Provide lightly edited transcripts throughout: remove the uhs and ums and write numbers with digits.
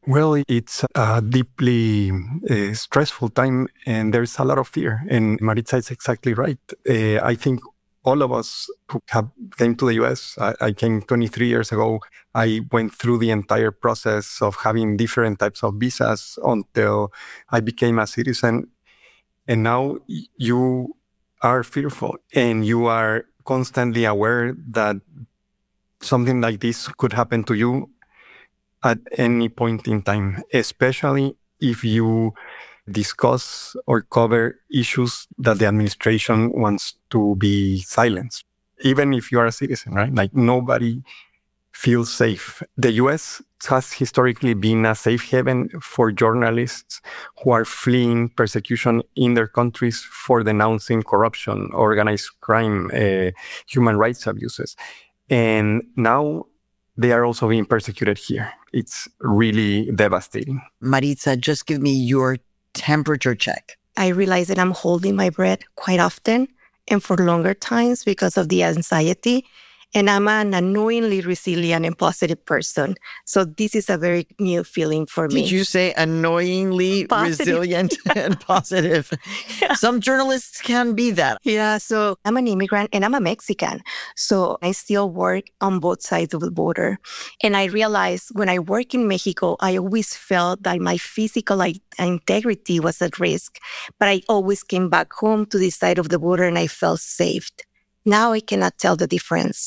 Well, it's a deeply stressful time, and there's a lot of fear. And Maritza is exactly right. I think all of us who have came to the US, I came 23 years ago. I went through the entire process of having different types of visas until I became a citizen. And now you are fearful, and you are constantly aware that something like this could happen to you at any point in time, especially if you discuss or cover issues that the administration wants to be silenced. Even if you are a citizen, right? Like nobody feels safe. The US has historically been a safe haven for journalists who are fleeing persecution in their countries for denouncing corruption, organized crime, human rights abuses. And now they are also being persecuted here. It's really devastating. Maritza, just give me your temperature check. I realize that I'm holding my breath quite often and for longer times because of the anxiety. And I'm an annoyingly resilient and positive person. So this is a very new feeling for me. Did you say annoyingly resilient and positive? Yeah. Some journalists can be that. Yeah, so I'm an immigrant and I'm a Mexican. So I still work on both sides of the border. And I realized when I work in Mexico, I always felt that my physical integrity was at risk. But I always came back home to this side of the border and I felt safe. Now I cannot tell the difference.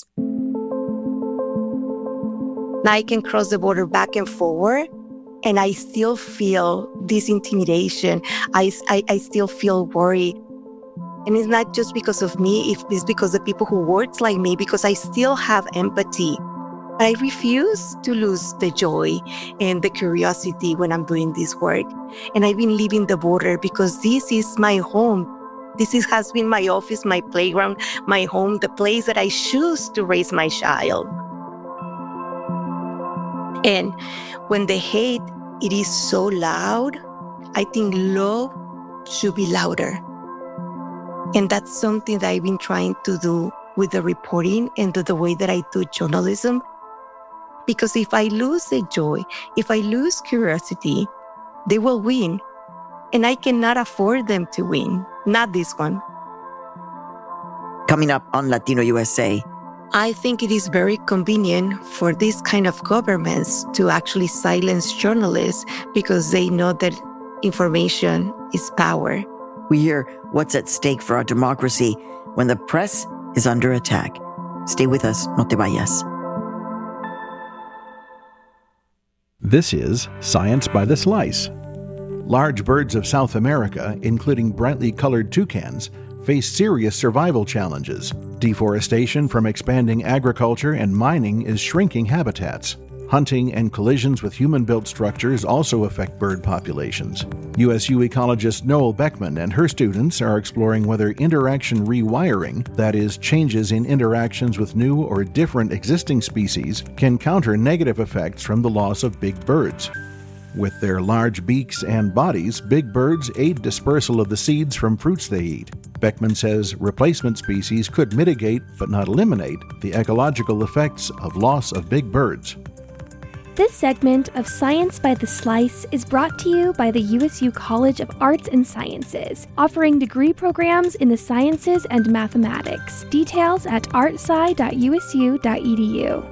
Now I can cross the border back and forward, and I still feel this intimidation. I still feel worried. And it's not just because of me, it's because of the people who work like me, because I still have empathy. But I refuse to lose the joy and the curiosity when I'm doing this work. And I've been leaving the border because this is my home. Has been my office, my playground, my home, the place that I choose to raise my child. And when the hate, it is so loud, I think love should be louder. And that's something that I've been trying to do with the reporting and the way that I do journalism. Because if I lose the joy, if I lose curiosity, they will win. And I cannot afford them to win. Not this one. Coming up on Latino USA. I think it is very convenient for these kind of governments to actually silence journalists because they know that information is power. We hear what's at stake for our democracy when the press is under attack. Stay with us, no te vayas. This is Science by the Slice. Large birds of South America, including brightly colored toucans, face serious survival challenges. Deforestation from expanding agriculture and mining is shrinking habitats. Hunting and collisions with human-built structures also affect bird populations. USU ecologist Noel Beckman and her students are exploring whether interaction rewiring, that is, changes in interactions with new or different existing species, can counter negative effects from the loss of big birds. With their large beaks and bodies, big birds aid dispersal of the seeds from fruits they eat. Beckman says replacement species could mitigate, but not eliminate, the ecological effects of loss of big birds. This segment of Science by the Slice is brought to you by the USU College of Arts and Sciences, offering degree programs in the sciences and mathematics. Details at artsci.usu.edu.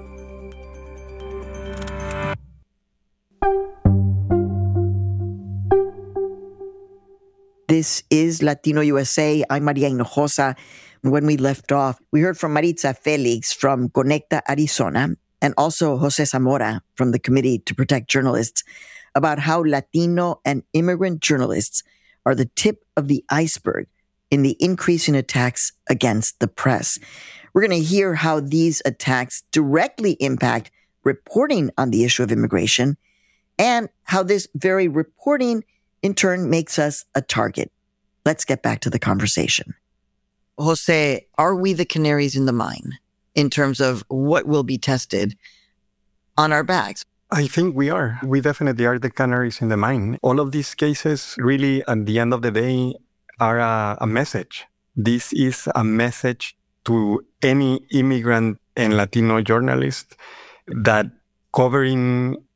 This is Latino USA. I'm Maria Hinojosa. When we left off, we heard from Maritza Felix from Conecta Arizona and also Jose Zamora from the Committee to Protect Journalists about how Latino and immigrant journalists are the tip of the iceberg in the increasing attacks against the press. We're going to hear how these attacks directly impact reporting on the issue of immigration and how this very reporting in turn makes us a target. Let's get back to the conversation. Jose, are we the canaries in the mine in terms of what will be tested on our backs? I think we are. We definitely are the canaries in the mine. All of these cases really, at the end of the day, are a message. This is a message to any immigrant and Latino journalist that covering